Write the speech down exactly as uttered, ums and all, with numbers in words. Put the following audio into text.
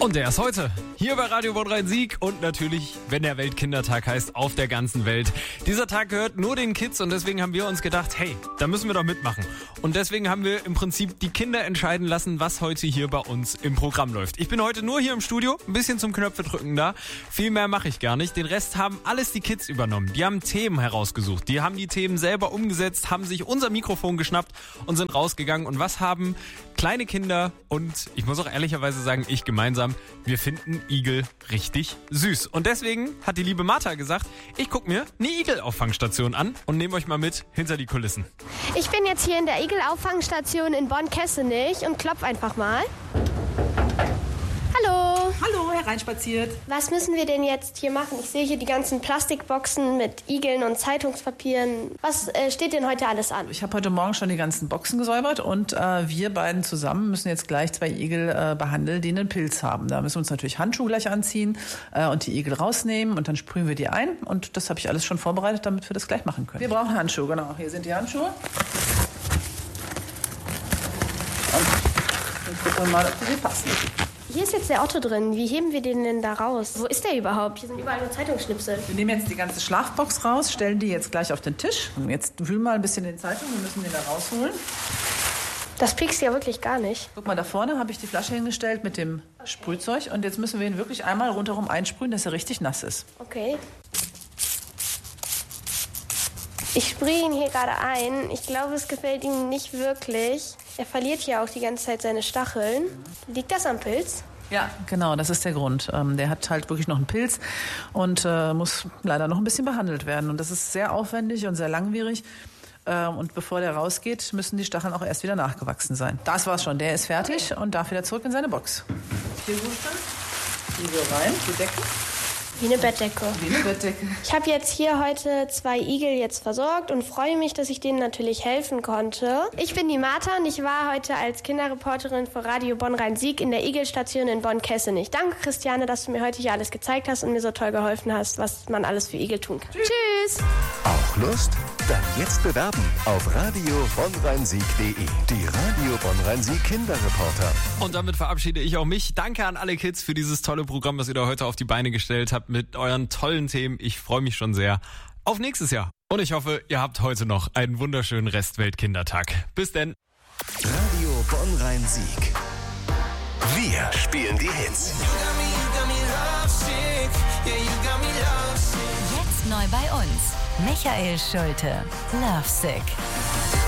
Und der ist heute hier bei Radio Bonn-Rhein-Sieg und natürlich, wenn der Weltkindertag heißt, auf der ganzen Welt. Dieser Tag gehört nur den Kids und deswegen haben wir uns gedacht, hey, da müssen wir doch mitmachen. Und deswegen haben wir im Prinzip die Kinder entscheiden lassen, was heute hier bei uns im Programm läuft. Ich bin heute nur hier im Studio, ein bisschen zum Knöpfe drücken da. Viel mehr mache ich gar nicht. Den Rest haben alles die Kids übernommen. Die haben Themen herausgesucht. Die haben die Themen selber umgesetzt, haben sich unser Mikrofon geschnappt und sind rausgegangen. Und was haben kleine Kinder und ich muss auch ehrlicherweise sagen, ich gemeinsam, wir finden Igel richtig süß. Und deswegen hat die liebe Martha gesagt, ich gucke mir eine Igelauffangstation an und nehme euch mal mit hinter die Kulissen. Ich bin jetzt hier in der Igelauffangstation in Bonn-Kessenich und klopf einfach mal. Hallo. Hallo, hereinspaziert. Was müssen wir denn jetzt hier machen? Ich sehe hier die ganzen Plastikboxen mit Igeln und Zeitungspapieren. Was äh, steht denn heute alles an? Ich habe heute Morgen schon die ganzen Boxen gesäubert und äh, wir beiden zusammen müssen jetzt gleich zwei Igel äh, behandeln, die einen Pilz haben. Da müssen wir uns natürlich Handschuhe gleich anziehen äh, und die Igel rausnehmen und dann sprühen wir die ein. Und das habe ich alles schon vorbereitet, damit wir das gleich machen können. Wir brauchen Handschuhe, genau. Hier sind die Handschuhe. Und dann gucken wir mal, ob die passen. Hier ist jetzt der Otto drin. Wie heben wir den denn da raus? Wo ist der überhaupt? Hier sind überall nur Zeitungsschnipsel. Wir nehmen jetzt die ganze Schlafbox raus, stellen die jetzt gleich auf den Tisch. Und jetzt wühlen mal ein bisschen in die Zeitung. Wir müssen den da rausholen. Das piekst ja wirklich gar nicht. Guck mal, da vorne habe ich die Flasche hingestellt mit dem Sprühzeug. Und jetzt müssen wir ihn wirklich einmal rundherum einsprühen, dass er richtig nass ist. Okay. Ich sprühe ihn hier gerade ein. Ich glaube, es gefällt ihm nicht wirklich. Er verliert hier auch die ganze Zeit seine Stacheln. Liegt das am Pilz? Ja, genau, das ist der Grund. Ähm, der hat halt wirklich noch einen Pilz und äh, muss leider noch ein bisschen behandelt werden. Und das ist sehr aufwendig und sehr langwierig. Ähm, und bevor der rausgeht, müssen die Stacheln auch erst wieder nachgewachsen sein. Das war's schon. Der ist fertig und darf wieder zurück in seine Box. Hier Zustand. Hier so rein, die Decke. Wie eine Bettdecke. Wie eine Bettdecke. Ich habe jetzt hier heute zwei Igel jetzt versorgt und freue mich, dass ich denen natürlich helfen konnte. Ich bin die Martha und ich war heute als Kinderreporterin für Radio Bonn-Rhein-Sieg in der Igelstation in Bonn-Kessenich. Danke, Christiane, dass du mir heute hier alles gezeigt hast und mir so toll geholfen hast, was man alles für Igel tun kann. Tschüss! Tschüss. Auch Lust? Dann jetzt bewerben auf radio bonn rhein sieg punkt de. Die Radio Bonn-Rhein-Sieg Kinderreporter. Und damit verabschiede ich auch mich. Danke an alle Kids für dieses tolle Programm, das ihr da heute auf die Beine gestellt habt mit euren tollen Themen. Ich freue mich schon sehr auf nächstes Jahr. Und ich hoffe, ihr habt heute noch einen wunderschönen Rest Weltkindertag. Bis denn. Radio Bonn-Rhein-Sieg. Wir spielen die Hits. Jetzt neu bei uns. Michael Schulte. Lovesick.